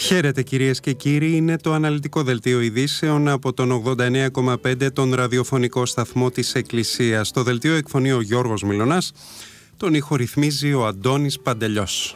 Χαίρετε κυρίες και κύριοι, είναι το αναλυτικό δελτίο ειδήσεων από τον 89,5 τον ραδιοφωνικό σταθμό της Εκκλησίας. Το δελτίο εκφωνεί ο Γιώργος Μιλωνάς, τον ήχο ρυθμίζει ο Αντώνης Παντελιός.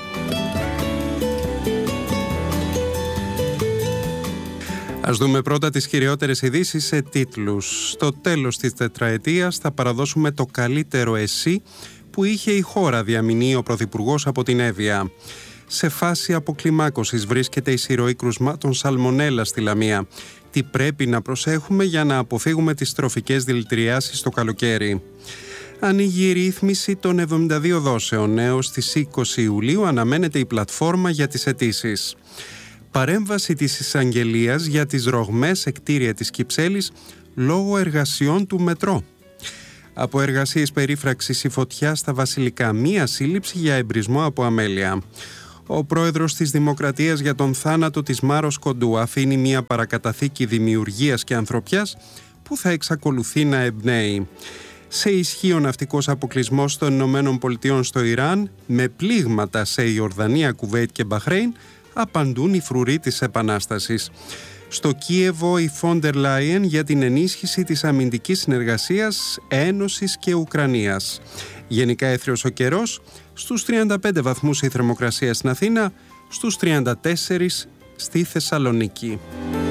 Ας δούμε πρώτα τις κυριότερες ειδήσεις σε τίτλους. Στο τέλος της τετραετίας θα παραδώσουμε το καλύτερο ΕΣΥ που είχε η χώρα, διαμηνεί ο Πρωθυπουργός από την Εύβοια. Σε φάση αποκλιμάκωσης βρίσκεται η συρροή κρουσμάτων σαλμονέλα στη Λαμία. Τι πρέπει να προσέχουμε για να αποφύγουμε τις τροφικές δηλητηριάσεις το καλοκαίρι. Ανοίγει η ρύθμιση των 72 δόσεων. Έως τις 20 Ιουλίου αναμένεται η πλατφόρμα για τις αιτήσεις. Παρέμβαση της εισαγγελίας για τις ρογμές σε κτίρια της Κυψέλης λόγω εργασιών του μετρό. Από εργασίες περίφραξης η φωτιά στα Βασιλικά, μία σύλληψη για εμπρισμό από αμέλεια. Ο πρόεδρος της Δημοκρατίας για τον θάνατο της Μάρος Κοντού αφήνει μία παρακαταθήκη δημιουργίας και ανθρωπιάς που θα εξακολουθεί να εμπνέει. Σε ισχύ ο ναυτικός αποκλεισμός των ΗΠΑ στο Ιράν, με πλήγματα σε Ιορδανία, Κουβέιτ και Μπαχρέιν, απαντούν οι φρουροί της Επανάστασης. Στο Κίεβο η Φόντερ Λάιεν για την ενίσχυση της αμυντικής συνεργασίας Ένωσης και Ουκρανίας. Γενικά έθριος ο καιρός, στους 35 βαθμούς η θερμοκρασία στην Αθήνα, στους 34 στη Θεσσαλονίκη.